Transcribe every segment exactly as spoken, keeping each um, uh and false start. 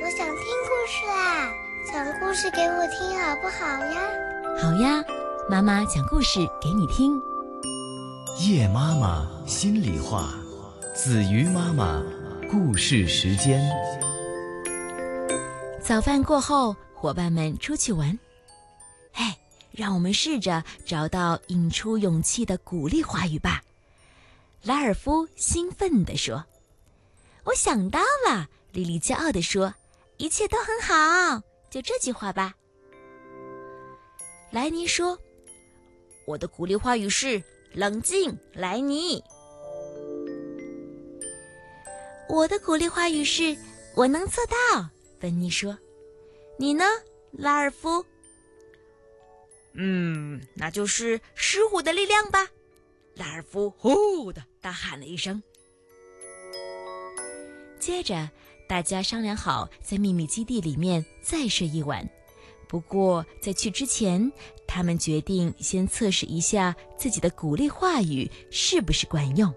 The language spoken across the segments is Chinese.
我想听故事啦，讲故事给我听好不好呀？ 好呀，妈妈讲故事给你听。 夜妈妈心里话，子瑜妈妈故事时间。 早饭过后，伙伴们出去玩。嘿，让我们试着找到引出勇气的鼓励话语吧。拉尔夫兴奋地说。我想到了，莉莉骄傲地说，一切都很好，就这句话吧。莱尼说，我的鼓励话语是冷静，莱尼。我的鼓励话语是我能做到，芬妮说。你呢，拉尔夫？嗯，那就是狮虎的力量吧。拉尔夫呼的大喊了一声。接着大家商量好在秘密基地里面再睡一晚，不过在去之前，他们决定先测试一下自己的鼓励话语是不是管用。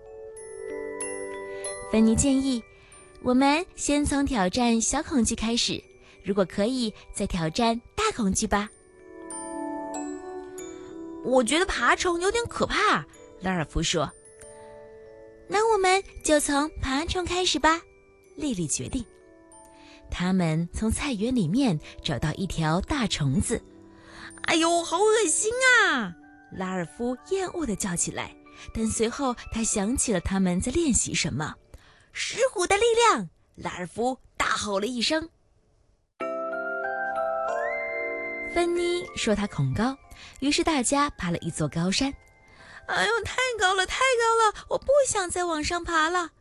芬妮建议我们先从挑战小恐惧开始，如果可以再挑战大恐惧吧。我觉得爬虫有点可怕，拉尔夫说。那我们就从爬虫开始吧，莉莉决定。他们从菜园里面找到一条大虫子。哎呦，好恶心啊！拉尔夫厌恶地叫起来，但随后他想起了他们在练习什么。狮虎的力量！拉尔夫大吼了一声。芬妮说她恐高，于是大家爬了一座高山。哎呦，太高了，太高了，我不想再往上爬了。